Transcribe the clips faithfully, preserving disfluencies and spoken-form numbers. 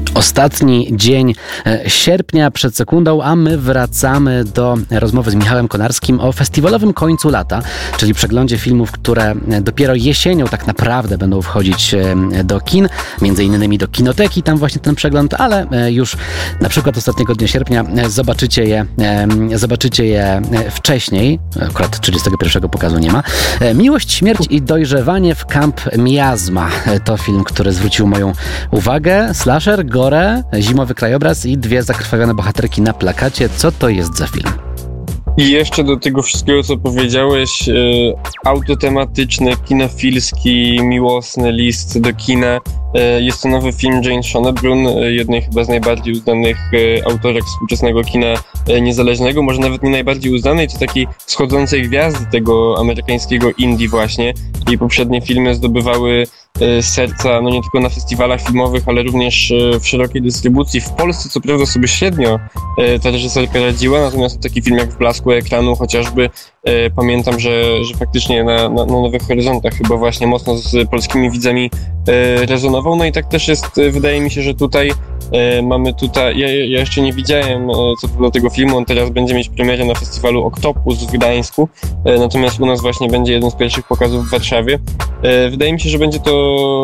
Ostatni dzień sierpnia przed sekundą, a my wracamy do rozmowy z Michałem Konarskim o festiwalowym końcu lata, czyli przeglądzie filmów, które dopiero jesienią tak naprawdę będą wchodzić do kin, między innymi do kinoteki, tam właśnie ten przegląd, ale już na przykład ostatniego dnia sierpnia zobaczycie je, zobaczycie je wcześniej, akurat trzydziestego pierwszego pokazu nie ma. Miłość, śmierć i dojrzewanie w Camp Miasma. To film, który zwrócił moją uwagę. Slasher, gore, zimowy krajobraz i dwie zakrwawione bohaterki na plakacie. Co to jest za film? I jeszcze do tego wszystkiego, co powiedziałeś, e, autotematyczny, kinofilski, miłosny list do kina. E, jest to nowy film Jane Schonnebrun, e, jednej chyba z najbardziej uznanych e, autorek współczesnego kina e, niezależnego, może nawet nie najbardziej uznanej, to takiej wschodzącej gwiazdy tego amerykańskiego indie właśnie. Jej poprzednie filmy zdobywały e, serca, no nie tylko na festiwalach filmowych, ale również e, w szerokiej dystrybucji. W Polsce co prawda sobie średnio e, ta reżyserka radziła, natomiast taki film jak W blasku ekranu chociażby, e, pamiętam, że, że faktycznie na, na, na Nowych Horyzontach chyba właśnie mocno z polskimi widzami e, rezonował. No i tak też jest, e, wydaje mi się, że tutaj e, mamy tutaj, ja, ja jeszcze nie widziałem e, co do tego filmu, on teraz będzie mieć premierę na festiwalu Oktopus w Gdańsku, e, natomiast u nas właśnie będzie jeden z pierwszych pokazów w Warszawie. E, wydaje mi się, że będzie to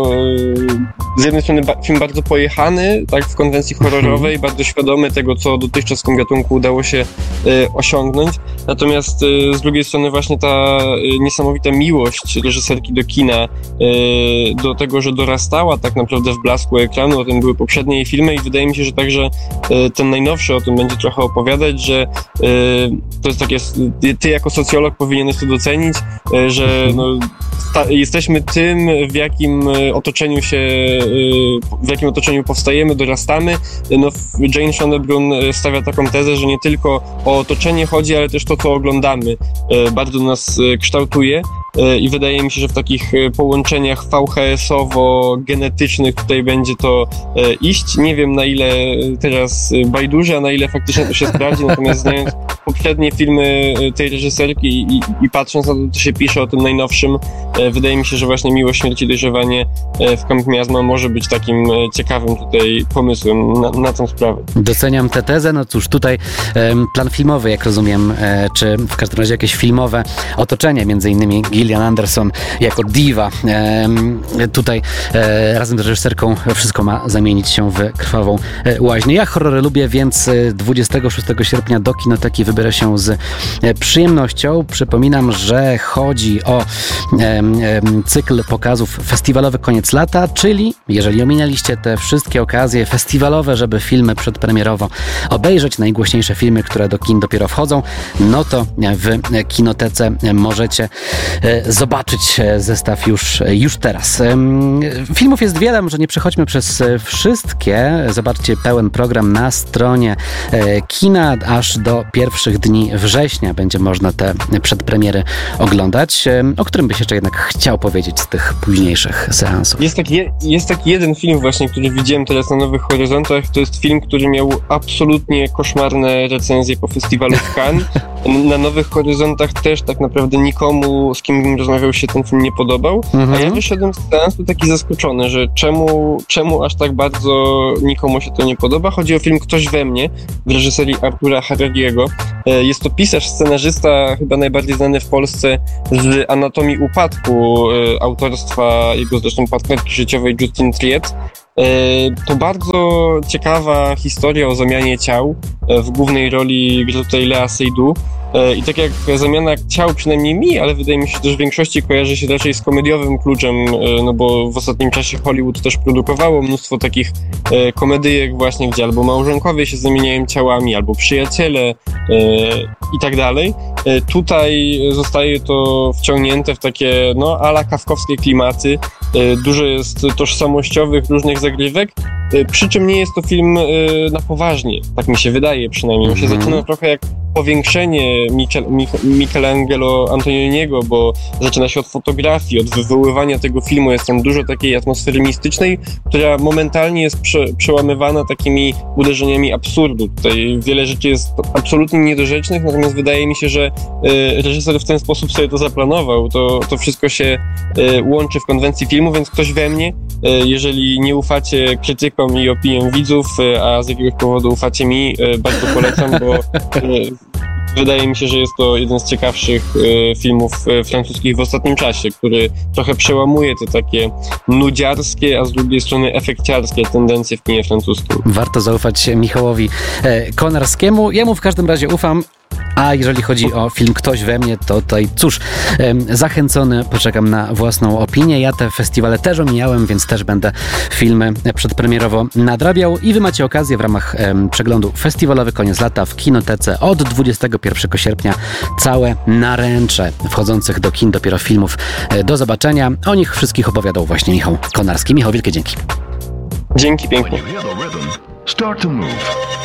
e, z jednej strony ba- film bardzo pojechany, tak, w konwencji horrorowej, bardzo świadomy tego, co dotychczas w tym gatunku udało się e, osiągnąć. Natomiast e, z drugiej strony właśnie ta e, niesamowita miłość reżyserki do kina, e, do tego, że dorastała tak naprawdę w blasku ekranu, o tym były poprzednie jej filmy i wydaje mi się, że także e, ten najnowszy o tym będzie trochę opowiadać, że e, to jest takie, ty jako socjolog powinieneś to docenić, e, że no, ta, jesteśmy tym, w jakim otoczeniu się, w jakim otoczeniu powstajemy, dorastamy. No, Jane Schonnebrun stawia taką tezę, że nie tylko o otoczenie chodzi, ale też to, co oglądamy, bardzo nas kształtuje i wydaje mi się, że w takich połączeniach V H S-owo-genetycznych tutaj będzie to iść. Nie wiem, na ile teraz bajdurzę, a na ile faktycznie to się sprawdzi, natomiast znając poprzednie filmy tej reżyserki i, i patrząc na to, co się pisze o tym najnowszym, wydaje mi się, że właśnie Miłość, śmierć i dojrzewanie w Camp Miasma może być takim ciekawym tutaj pomysłem na, na tą sprawę. Doceniam tę tezę. No cóż, tutaj um, plan filmowy, jak rozumiem, e, czy w każdym razie jakieś filmowe otoczenie, między innymi Gillian Anderson jako diva. E, tutaj e, razem z reżyserką wszystko ma zamienić się w krwawą e, łaźnię. Ja horrory lubię, więc dwudziestego szóstego sierpnia do kinoteki wybiorę się z e, przyjemnością. Przypominam, że chodzi o e, cykl pokazów festiwalowy Koniec Lata, czyli jeżeli ominęliście te wszystkie okazje festiwalowe, żeby filmy przedpremierowo obejrzeć, najgłośniejsze filmy, które do kin dopiero wchodzą, no to w kinotece możecie zobaczyć zestaw już, już teraz. Filmów jest wiele, może nie przechodźmy przez wszystkie. Zobaczcie pełen program na stronie kina. Aż do pierwszych dni września będzie można te przedpremiery oglądać. O którym byś jeszcze jednak chciał powiedzieć z tych późniejszych seansów? Jest taki, jest taki jeden film właśnie, który widziałem teraz na Nowych Horyzontach. To jest film, który miał absolutnie koszmarne recenzje po festiwalu w Cannes. Na Nowych Horyzontach też tak naprawdę nikomu, z kim bym rozmawiał, się ten film nie podobał. Mhm. A ja wyszedłem z seansu taki zaskoczony, że czemu, czemu aż tak bardzo nikomu się to nie podoba. Chodzi o film Ktoś we mnie w reżyserii Artura Harariego. Jest to pisarz, scenarzysta, chyba najbardziej znany w Polsce z Anatomii upadku, autorstwa jego zresztą partnerki życiowej Justine Triet. To bardzo ciekawa historia o zamianie ciał. W głównej roli gra tutaj Lea Seydoux. I tak jak zamiana ciał, przynajmniej mi, ale wydaje mi się, że też w większości kojarzy się raczej z komediowym kluczem, no bo w ostatnim czasie Hollywood też produkowało mnóstwo takich komedyjek właśnie, gdzie albo małżonkowie się zamieniają ciałami, albo przyjaciele i tak dalej. Tutaj zostaje to wciągnięte w takie, no, ala kafkowskie klimaty. Dużo jest tożsamościowych różnych zagrywek, przy czym nie jest to film na poważnie, tak mi się wydaje przynajmniej. On się zaczyna trochę jak powiększenie Michel, Mich- Michelangelo Antonioniego, bo zaczyna się od fotografii, od wywoływania tego filmu. Jest tam dużo takiej atmosfery mistycznej, która momentalnie jest prze, przełamywana takimi uderzeniami absurdu. Tutaj wiele rzeczy jest absolutnie niedorzecznych, natomiast wydaje mi się, że y, reżyser w ten sposób sobie to zaplanował. To, to wszystko się y, łączy w konwencji filmu, więc ktoś we mnie, y, jeżeli nie ufacie krytykom i opiniom widzów, y, a z jakiegoś powodu ufacie mi, y, bardzo polecam, bo y, wydaje mi się, że jest to jeden z ciekawszych y, filmów y, francuskich w ostatnim czasie, który trochę przełamuje te takie nudziarskie, a z drugiej strony efekciarskie tendencje w kinie francuskim. Warto zaufać Michałowi e, Konarskiemu. Ja mu w każdym razie ufam. A jeżeli chodzi o film Ktoś we mnie, to tutaj cóż, zachęcony, poczekam na własną opinię. Ja te festiwale też omijałem, więc też będę filmy przedpremierowo nadrabiał i wy macie okazję w ramach em, przeglądu Festiwalowy Koniec Lata w Kinotece od dwudziestego pierwszego sierpnia całe naręcze wchodzących do kin dopiero filmów e, do zobaczenia. O nich wszystkich opowiadał właśnie Michał Konarski. Michał, wielkie dzięki. Dzięki pięknie. Start to move.